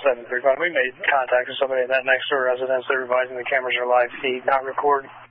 735. We made contact with somebody in that next door residence. They're advising the cameras are live feed, not record.